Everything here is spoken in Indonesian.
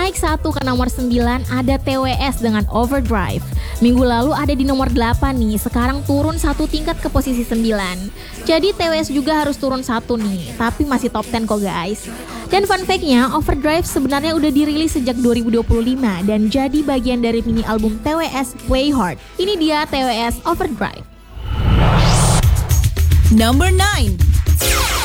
Naik satu ke nomor 9 ada TWS dengan Overdrive. Minggu lalu ada di nomor 8 nih, sekarang turun satu tingkat ke posisi 9. Jadi TWS juga harus turun satu nih, tapi masih top 10 kok guys. Dan fun fact-nya, Overdrive sebenarnya udah dirilis sejak 2025 dan jadi bagian dari mini album TWS Play Hard. Ini dia TWS Overdrive. Number 9.